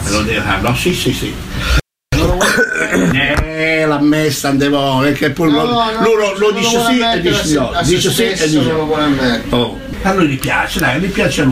Lo deve fare, no? Sì, sì, sì. L'ha messa andiamo, perché poi lo dice sì e dice no, dice sì e dice no. A lui gli piace, dai, gli piace a lui.